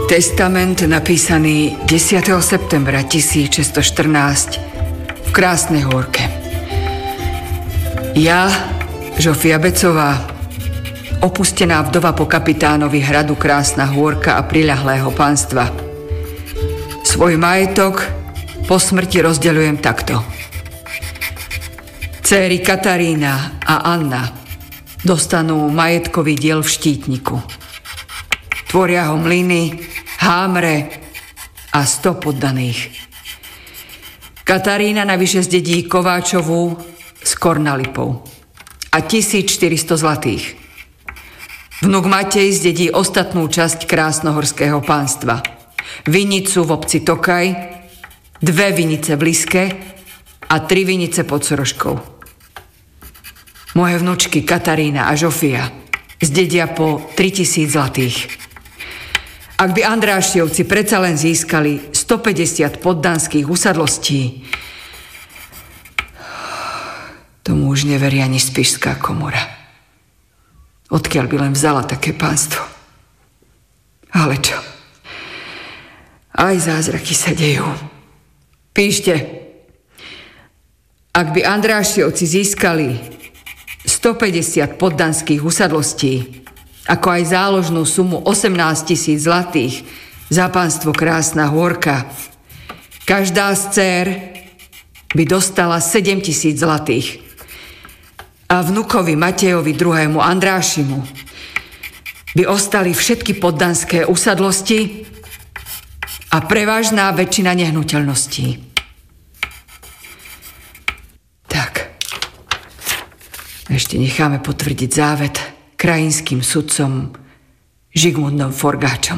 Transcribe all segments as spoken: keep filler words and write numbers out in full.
Testament napísaný desiateho septembra tisícšesťstoštrnásť v Krásnej Hôrke. Ja, Žofia Becová, opustená vdova po kapitánovi hradu Krásna Hôrka a priľahlého pánstva. Svoj majetok po smrti rozdeľujem takto. Céry Katarína a Anna dostanú majetkový diel v Štítniku. Tvoria ho mlyny, hámre a sto poddaných. Katarína navyše zdedí Kováčovú s Kornalipou a tisícštyristo zlatých. Vnuk Matej zdedí ostatnú časť Krásnohorského pánstva. Vinicu v obci Tokaj, dve vinice v Liske a tri vinice pod Soroškou. Moje vnučky Katarína a Žofia zdedia po tritisíc zlatých. Ak by Andrášiovci predsa len získali stopäťdesiat poddanských usadlostí, tomu už neverí ani Spišská komora. Odkiaľ by len vzala také pánstvo? Ale čo? Aj zázraky sa dejú. Píšte, ak by Andrášiovci získali stopäťdesiat poddanských usadlostí, ako aj záložnú sumu osemnásť tisíc zlatých za pánstvo Krásna Hôrka, každá z dcér by dostala sedem tisíc zlatých a vnukovi Matejovi druhému Andrášimu by ostali všetky poddanské usadlosti a prevažná väčšina nehnuteľností. Tak, ešte necháme potvrdiť závet krajinským sudcom Žigmundom Forgáčom.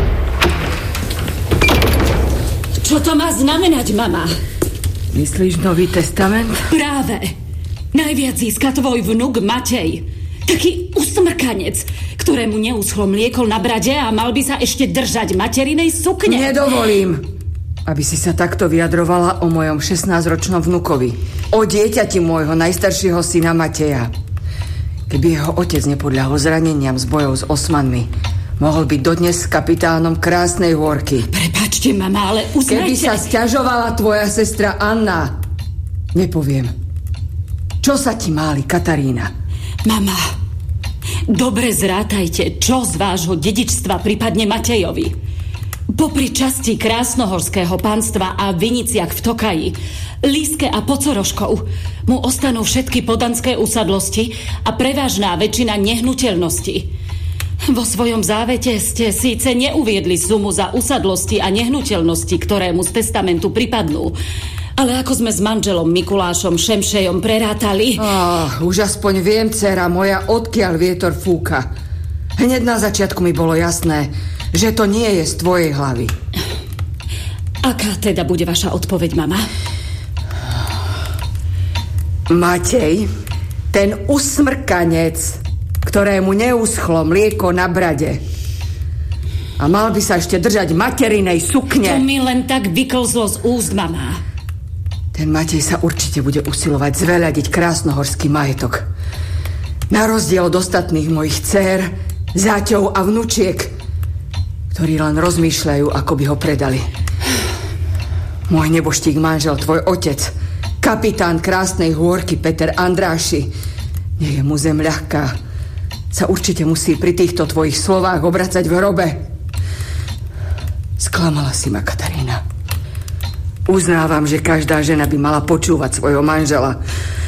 Čo to má znamenať, mama? Myslíš Nový testament? Práve. Najviac získa tvoj vnuk Matej. Taký usmrkanec, ktorému neuschlo mlieko na brade a mal by sa ešte držať materinej sukne. Nedovolím, aby si sa takto vyjadrovala o mojom šestnásťročnom vnukovi. O dieťati môjho najstaršieho syna Mateja. Keby jeho otec nepodľahol zraneniam z bojov s Osmanmi, mohol byť dodnes kapitánom Krásnej Hôrky. Prepáčte, mama, ale uznajte... Keby sa sťažovala tvoja sestra Anna, nepoviem. Čo sa ti máli, Katarína? Mama, dobre zrátajte, čo z vášho dedičstva pripadne Matejovi. Popri časti Krásnohorského pánstva a viniciach v Tokaji, Líske a pod Soroškou mu ostanú všetky podanské usadlosti a prevažná väčšina nehnuteľností. Vo svojom závete ste síce neuviedli sumu za usadlosti a nehnuteľnosti, ktoré mu z testamentu pripadnú, ale ako sme s manželom Mikulášom Šemšejom prerátali... Oh, už aspoň viem, dcera moja, odkiaľ vietor fúka. Hneď na začiatku mi bolo jasné, že to nie je z tvojej hlavy. Aká teda bude vaša odpoveď, mama? Matej, ten usmrkanec, ktorému neuschlo mlieko na brade a mal by sa ešte držať materinej sukne. To mi len tak vyklzlo z úst, mama. Ten Matej sa určite bude usilovať zveľadiť krásnohorský majetok. Na rozdiel od ostatných mojich dcér, záťov a vnučiek, ktorí len rozmýšľajú, ako by ho predali. Môj neboštík manžel, tvoj otec, kapitán Krásnej Hôrky Peter Andráši, nie je mu zem ľahká, sa určite musí pri týchto tvojich slovách obracať v hrobe. Sklamala si ma, Katarína. Uznávam, že každá žena by mala počúvať svojho manžela,